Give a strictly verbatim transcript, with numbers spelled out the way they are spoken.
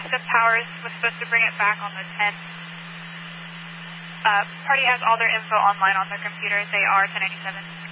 Alaska Towers was supposed to bring it back on the tenth. Uh, party has all their info online on their computers. They are ten ninety-seven.